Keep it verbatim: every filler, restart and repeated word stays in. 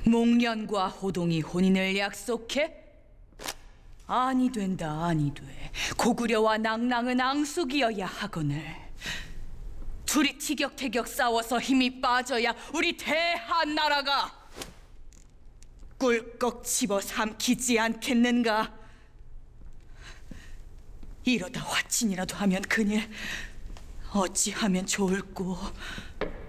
목련과 호동이 혼인을 약속해? 아니 된다 아니 돼. 고구려와 낭랑은 앙숙이어야 하거늘. 둘이 티격태격 싸워서 힘이 빠져야 우리 대한나라가 꿀꺽 집어 삼키지 않겠는가? 이러다 화친이라도 하면 큰일. 어찌하면 좋을꼬.